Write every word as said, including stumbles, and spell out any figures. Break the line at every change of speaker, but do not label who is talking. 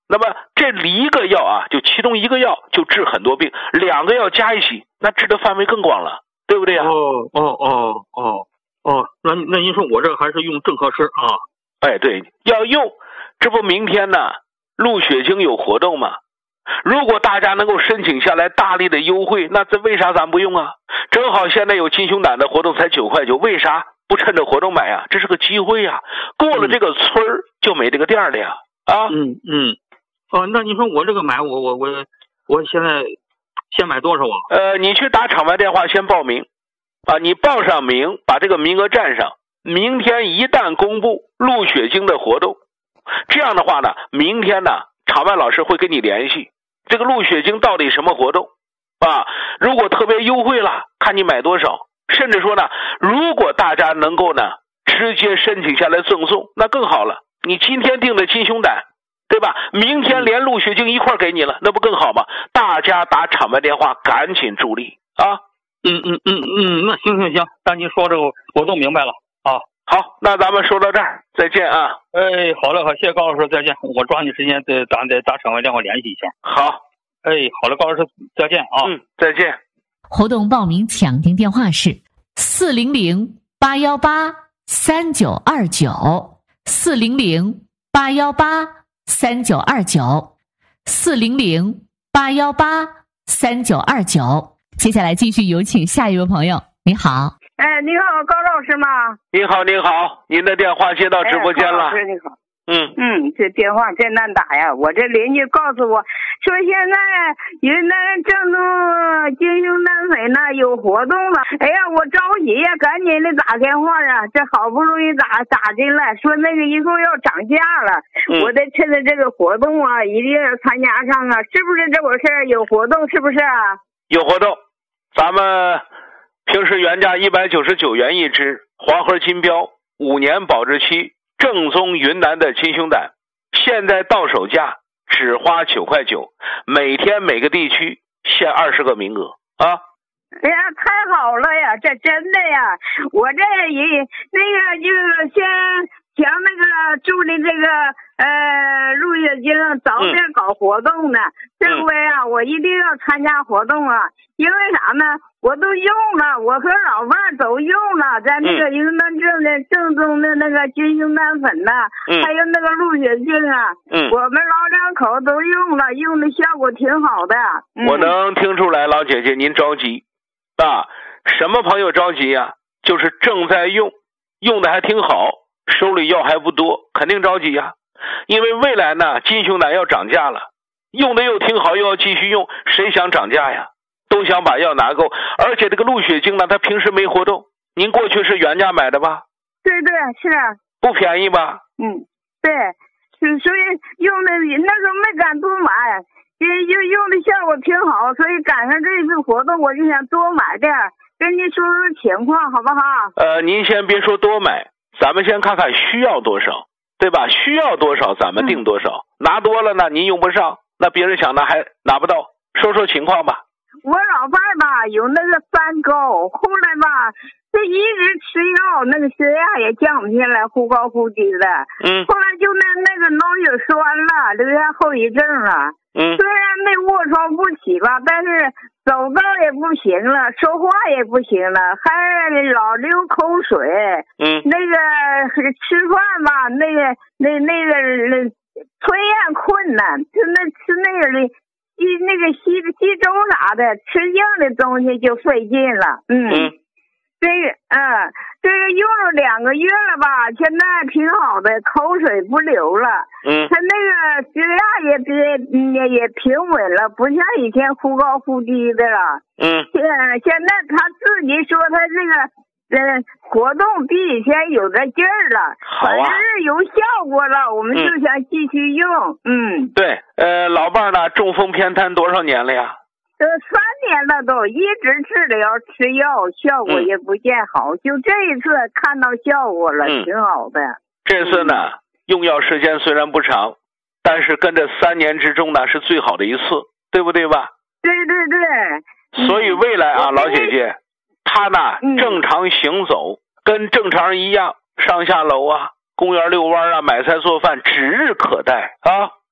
那么这一个药啊，就其中一个药就治很多病，两个药加一起，那治的范围更广了，对不对啊？
哦哦哦哦哦，那那您说我这还是用正合适啊？
哎，对，要用。这不明天呢，陆血清有活动吗？如果大家能够申请下来大力的优惠，那这为啥咱不用啊？正好现在有金熊胆的活动才九块九，为啥不趁着活动买啊？这是个机会呀、啊！过了这个村儿、嗯、就没这个店了呀！啊，
嗯嗯，哦，那你说我这个买，我我我我现在先买多少啊？
呃，你去打场外电话先报名啊，你报上名，把这个名额占上。明天一旦公布陆血清的活动，这样的话呢，明天呢，场外老师会跟你联系，这个陆血清到底什么活动啊？如果特别优惠了，看你买多少，甚至说呢，如果大家能够呢直接申请下来赠送，那更好了。你今天订的金熊胆，对吧？明天连陆血清一块给你了，那不更好吗？大家打场外电话，赶紧助力啊！
嗯嗯嗯嗯，那行行行，那你说这个我都明白了啊。
好，那咱们说到这儿，再见啊！
哎，好嘞，好，谢谢高老师，再见。我抓紧时间再咱再打场外电话联系一下。
好，
哎，好嘞，高老师，再见啊！
嗯，再见。
活动报名抢订电话是四零零八幺八三九二九，四零零八幺八三九二九，四零零八幺八三九二九。接下来继续有请下一位朋友，你好。
哎，你好，高老师吗？
你好，你好，您的电话接到直播间了。
哎、高老师你好。
嗯
嗯，这电话真难打呀！我这邻居告诉我说，现在云南郑州金熊胆粉呢有活动了。哎呀，我着急呀，赶紧的打电话啊！这好不容易打打进来，说那个以后要涨价了，嗯、我得趁着这个活动啊，一定要参加上啊！是不是这回事？有活动是不是啊？
有活动，咱们平时原价一百九十九元一支，黄盒金标，五年保质期。正宗云南的金熊胆，现在到手价只花九块九，每天每个地区限二十个名额啊！
哎呀，太好了呀，这真的呀！我这也那个就先想那个助力这个呃陆血清早点搞活动呢。嗯、这回啊，我一定要参加活动啊！因为啥呢？我都用了，我和老伴儿都用了，在那个云南正的正宗的那个金熊胆粉呐、嗯，还有那个陆血清啊，嗯，我们老两口都用了，用的效果挺好的。嗯、
我能听出来，老姐姐您着急啊？什么朋友着急呀、啊？就是正在用，用的还挺好，手里药还不多，肯定着急呀、啊。因为未来呢，金熊胆要涨价了，用的又挺好，又要继续用，谁想涨价呀？都想把药拿够，而且这个陆血清呢，它平时没活动。您过去是原价买的吧？
对对是。
不便宜吧？
嗯，对，所以用的那时候没敢多买，因为用用的效果挺好，所以赶上这次活动，我就想多买点，跟您说说情况好不好？
呃，您先别说多买，咱们先看看需要多少，对吧？需要多少咱们定多少，嗯、拿多了呢您用不上，那别人想拿还拿不到，说说情况吧。
我老伴儿吧有那个三高，后来吧他一直吃药，那个血压也降不下来，忽高忽低的。
嗯。
后来就那那个脑血栓了，留下后遗症了。
嗯。
虽然没卧床不起吧，但是走道也不行了，说话也不行了，还老流口水。
嗯。
那个吃饭吧，那个那那个吞咽困难，就那吃那个的。吸那个吸吸粥啥的，吃硬的东西就费劲了。嗯，
嗯
这个嗯，这个用了两个月了吧，现在挺好的，口水不流了。
嗯，
他那个血压也别也也平稳了，不像以前忽高忽低的了。
嗯，
现现在他自己说他这个。呃，活动比以前有点劲儿了，
好啊，
反正是有效果了，我们就想继续用。嗯，
嗯对，呃，老伴儿呢，中风偏瘫多少年了呀？
这三年了都，一直治疗吃药，效果也不见好，嗯、就这一次看到效果了，嗯、挺好的。
这次呢，嗯、用药时间虽然不长，但是跟这三年之中呢，是最好的一次，对不对吧？
对对对。
所以未来啊，
嗯、
老姐姐。他呢，
嗯、
正常行走，跟正常人一样，上下楼啊，公园遛弯啊，买菜做饭，指日可待啊。